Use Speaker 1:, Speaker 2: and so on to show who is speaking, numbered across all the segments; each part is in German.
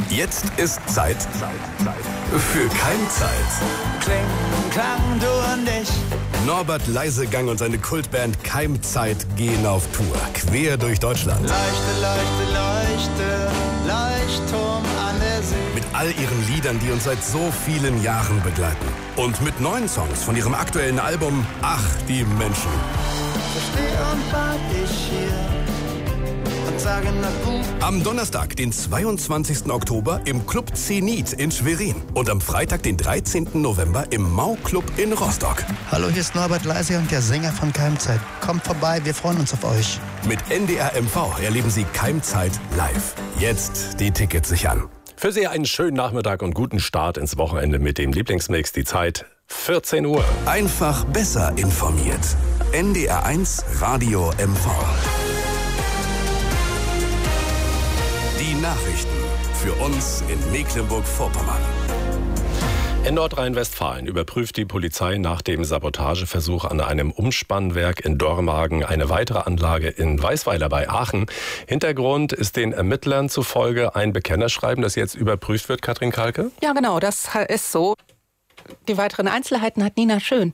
Speaker 1: Jetzt ist Zeit für Keimzeit.
Speaker 2: Kling, Klang, du und ich.
Speaker 1: Norbert Leisegang und seine Kultband Keimzeit gehen auf Tour, quer durch Deutschland.
Speaker 2: Leuchte, leuchte, leuchte, Leuchtturm an der See.
Speaker 1: Mit all ihren Liedern, die uns seit so vielen Jahren begleiten. Und mit neuen Songs von ihrem aktuellen Album Ach, die Menschen.
Speaker 2: So steh und wart ich hier und sage na gut.
Speaker 1: Am Donnerstag, den 22. Oktober im Club Zenit in Schwerin. Und am Freitag, den 13. November im Mau-Club in Rostock.
Speaker 3: Hallo, hier ist Norbert Leisegang, der Sänger von Keimzeit. Kommt vorbei, wir freuen uns auf euch.
Speaker 1: Mit NDR MV erleben Sie Keimzeit live. Jetzt die Tickets sichern.
Speaker 4: Für Sie einen schönen Nachmittag und guten Start ins Wochenende mit dem Lieblingsmix. Die Zeit 14 Uhr.
Speaker 1: Einfach besser informiert. NDR 1 Radio MV. Die Nachrichten für uns in Mecklenburg-Vorpommern.
Speaker 4: In Nordrhein-Westfalen überprüft die Polizei nach dem Sabotageversuch an einem Umspannwerk in Dormagen eine weitere Anlage in Weißweiler bei Aachen. Hintergrund ist den Ermittlern zufolge ein Bekennerschreiben, das jetzt überprüft wird, Katrin Kalke?
Speaker 5: Ja, genau, das ist so. Die weiteren Einzelheiten hat Nina Schön.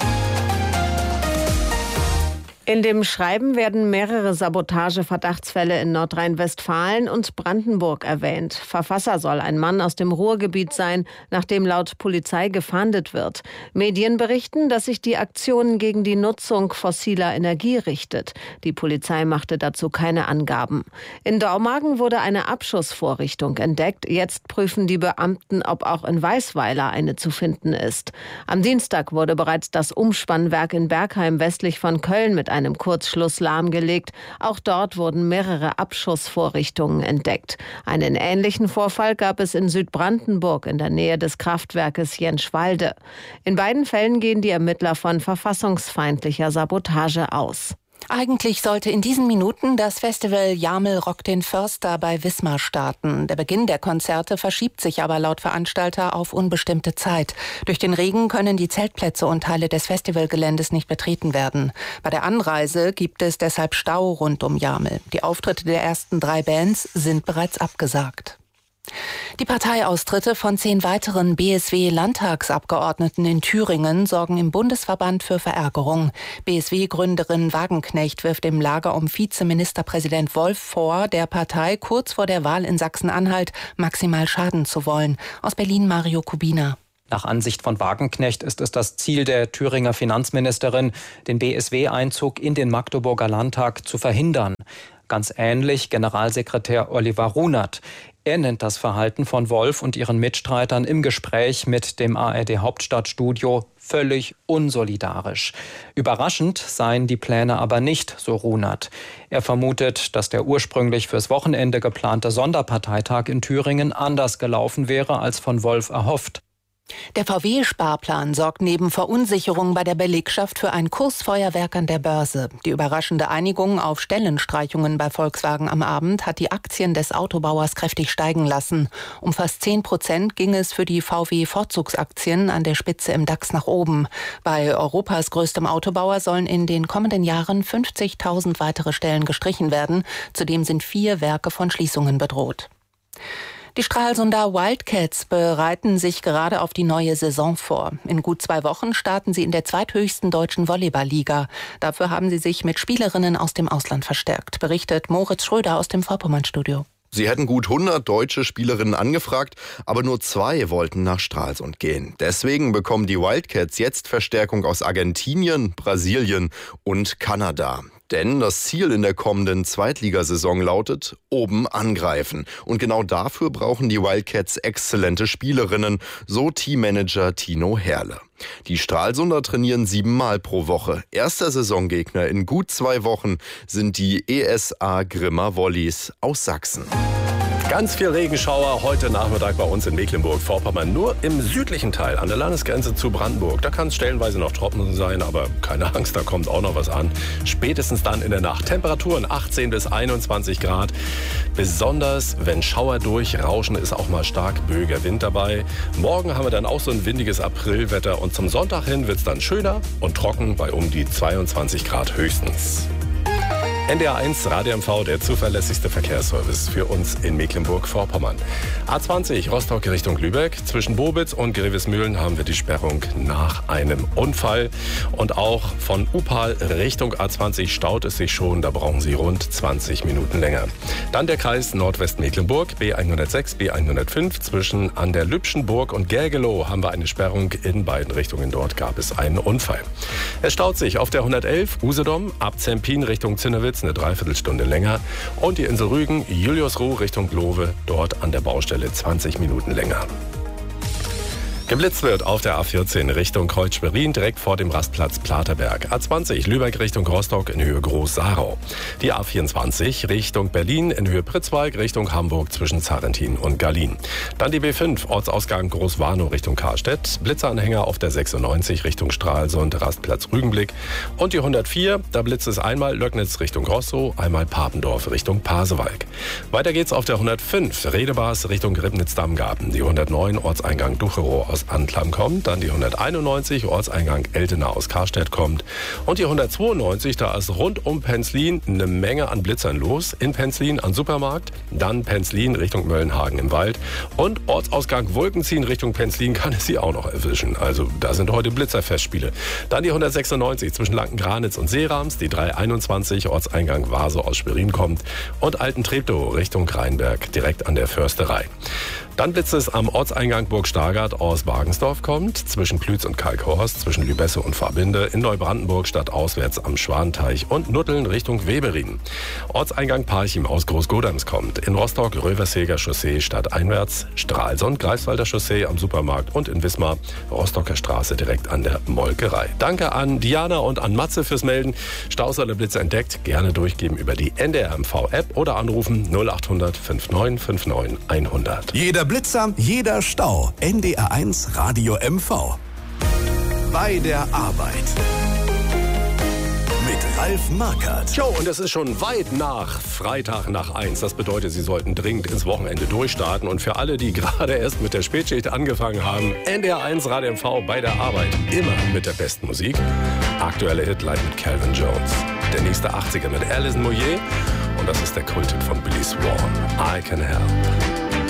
Speaker 6: In dem Schreiben werden mehrere Sabotageverdachtsfälle in Nordrhein-Westfalen und Brandenburg erwähnt. Verfasser soll ein Mann aus dem Ruhrgebiet sein, nach dem laut Polizei gefahndet wird. Medien berichten, dass sich die Aktion gegen die Nutzung fossiler Energie richtet. Die Polizei machte dazu keine Angaben. In Dormagen wurde eine Abschussvorrichtung entdeckt. Jetzt prüfen die Beamten, ob auch in Weißweiler eine zu finden ist. Am Dienstag wurde bereits das Umspannwerk in Bergheim westlich von Köln mit einem Kurzschluss lahmgelegt. Auch dort wurden mehrere Abschussvorrichtungen entdeckt. Einen ähnlichen Vorfall gab es in Südbrandenburg in der Nähe des Kraftwerkes Jenschwalde. In beiden Fällen gehen die Ermittler von verfassungsfeindlicher Sabotage aus.
Speaker 5: Eigentlich sollte in diesen Minuten das Festival Jamel rockt den Förster bei Wismar starten. Der Beginn der Konzerte verschiebt sich aber laut Veranstalter auf unbestimmte Zeit. Durch den Regen können die Zeltplätze und Teile des Festivalgeländes nicht betreten werden. Bei der Anreise gibt es deshalb Stau rund um Jamel. Die Auftritte der ersten 3 Bands sind bereits abgesagt. Die Parteiaustritte von 10 weiteren BSW-Landtagsabgeordneten in Thüringen sorgen im Bundesverband für Verärgerung. BSW-Gründerin Wagenknecht wirft im Lager um Vizeministerpräsident Wolf vor, der Partei kurz vor der Wahl in Sachsen-Anhalt maximal schaden zu wollen. Aus Berlin Mario Kubina.
Speaker 7: Nach Ansicht von Wagenknecht ist es das Ziel der Thüringer Finanzministerin, den BSW-Einzug in den Magdeburger Landtag zu verhindern. Ganz ähnlich Generalsekretär Oliver Runert. Er nennt das Verhalten von Wolf und ihren Mitstreitern im Gespräch mit dem ARD-Hauptstadtstudio völlig unsolidarisch. Überraschend seien die Pläne aber nicht, so Runert. Er vermutet, dass der ursprünglich fürs Wochenende geplante Sonderparteitag in Thüringen anders gelaufen wäre als von Wolf erhofft.
Speaker 5: Der VW-Sparplan sorgt neben Verunsicherung bei der Belegschaft für ein Kursfeuerwerk an der Börse. Die überraschende Einigung auf Stellenstreichungen bei Volkswagen am Abend hat die Aktien des Autobauers kräftig steigen lassen. Um fast 10% ging es für die VW-Vorzugsaktien an der Spitze im DAX nach oben. Bei Europas größtem Autobauer sollen in den kommenden Jahren 50.000 weitere Stellen gestrichen werden. Zudem sind 4 Werke von Schließungen bedroht. Die Stralsunder Wildcats bereiten sich gerade auf die neue Saison vor. In gut 2 Wochen starten sie in der zweithöchsten deutschen Volleyballliga. Dafür haben sie sich mit Spielerinnen aus dem Ausland verstärkt, berichtet Moritz Schröder aus dem Vorpommern-Studio.
Speaker 8: Sie hätten gut 100 deutsche Spielerinnen angefragt, aber nur 2 wollten nach Stralsund gehen. Deswegen bekommen die Wildcats jetzt Verstärkung aus Argentinien, Brasilien und Kanada. Denn das Ziel in der kommenden Zweitligasaison lautet, oben angreifen. Und genau dafür brauchen die Wildcats exzellente Spielerinnen, so Teammanager Tino Herle. Die Stralsunder trainieren 7-mal pro Woche. Erster Saisongegner in gut 2 Wochen sind die ESA Grimma Volleys aus Sachsen.
Speaker 4: Ganz viel Regenschauer heute Nachmittag bei uns in Mecklenburg-Vorpommern. Nur im südlichen Teil an der Landesgrenze zu Brandenburg. Da kann es stellenweise noch trocken sein, aber keine Angst, da kommt auch noch was an. Spätestens dann in der Nacht. Temperaturen 18 bis 21 Grad. Besonders wenn Schauer durchrauschen, ist auch mal stark böiger Wind dabei. Morgen haben wir dann auch so ein windiges Aprilwetter. Und zum Sonntag hin wird es dann schöner und trocken bei um die 22 Grad höchstens. NDR1 Radio MV, der zuverlässigste Verkehrsservice für uns in Mecklenburg-Vorpommern. A20 Rostock Richtung Lübeck. Zwischen Bobitz und Grevesmühlen haben wir die Sperrung nach einem Unfall. Und auch von Upal Richtung A20 staut es sich schon. Da brauchen Sie rund 20 Minuten länger. Dann der Kreis Nordwestmecklenburg, B106, B105. Zwischen an der Lübschenburg und Gergelow haben wir eine Sperrung in beiden Richtungen. Dort gab es einen Unfall. Es staut sich auf der 111 Usedom ab Zempin Richtung Zinnewitz eine Dreiviertelstunde länger. Und die Insel Rügen, Juliusruh Richtung Lowe, dort an der Baustelle 20 Minuten länger. Geblitzt wird auf der A14 Richtung Kreuz-Schwerin, direkt vor dem Rastplatz Platerberg. A20 Lübeck Richtung Rostock in Höhe Groß-Sarau. Die A24 Richtung Berlin in Höhe Pritzwalk Richtung Hamburg zwischen Zarrentin und Gallien. Dann die B5 Ortsausgang Großwarnow Richtung Karstedt. Blitzeranhänger auf der 96 Richtung Stralsund, Rastplatz Rügenblick. Und die 104, da blitzt es einmal Löcknitz Richtung Rostow, einmal Papendorf Richtung Pasewalk. Weiter geht's auf der 105 Redebars Richtung Ribnitz-Dammgarten. Die 109 Ortseingang Ducherow aus Anklam kommt, dann die 191 Ortseingang Eltenau aus Karstedt kommt und die 192, da ist rund um Penzlin eine Menge an Blitzern los. In Penzlin an Supermarkt, dann Penzlin Richtung Möllenhagen im Wald und Ortsausgang Wolkenziehen Richtung Penzlin kann es Sie auch noch erwischen. Also da sind heute Blitzerfestspiele. Dann die 196 zwischen Lankengranitz und Seerams, die 321 Ortseingang Vase aus Schwerin kommt und Altentreptow Richtung Rheinberg direkt an der Försterei. Dann blitzt es am Ortseingang Burg Stargard aus Wagensdorf kommt, zwischen Plütz und Kalkhorst, zwischen Lübesse und Farbinde, in Neubrandenburg stadtauswärts am Schwanteich und Nutteln Richtung Weberin. Ortseingang Parchim aus Großgodems kommt, in Rostock Röversheger Chaussee stadteinwärts, Stralsund Greifswalder Chaussee am Supermarkt und in Wismar Rostocker Straße direkt an der Molkerei. Danke an Diana und an Matze fürs Melden. Staus oder Blitze entdeckt, gerne durchgeben über die NDR MV App oder anrufen 0800 5959 100.
Speaker 1: Jeder Blitzer, jeder Stau. NDR1 Radio MV. Bei der Arbeit. Mit Ralf Markert.
Speaker 4: Jo, und es ist schon weit nach Freitag nach 1. Das bedeutet, Sie sollten dringend ins Wochenende durchstarten. Und für alle, die gerade erst mit der Spätschicht angefangen haben, NDR1 Radio MV bei der Arbeit. Immer mit der besten Musik. Aktuelle Hitline mit Calvin Jones. Der nächste 80er mit Alison Moyet. Und das ist der Kulthit von Billy Swan. I Can Help.